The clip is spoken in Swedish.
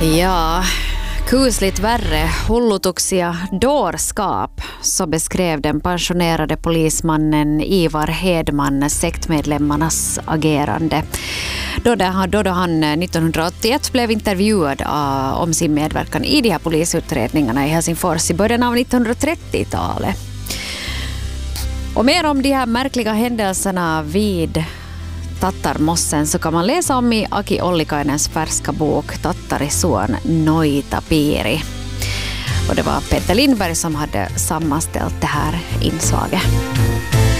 Ja, kusligt värre, hullutuksia dårskap, så beskrev den pensionerade polismannen Ivar Hedman sektmedlemmarnas agerande. Då han 1981 blev intervjuad om sin medverkan i de här polisutredningarna i Helsingfors i början av 1930-talet. Och mer om de här märkliga händelserna vid Tattarmossen så kan man läsa om i Aki Ollikainens färska bok Tattarisuon Noita Piiri. Och det var Peter Lindberg som hade sammanställt det här inslaget.